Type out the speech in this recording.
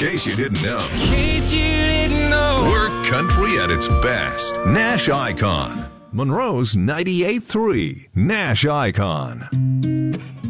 case you didn't know, We're we're country at its best. Nash Icon. Monroe's 98.3 Nash Icon.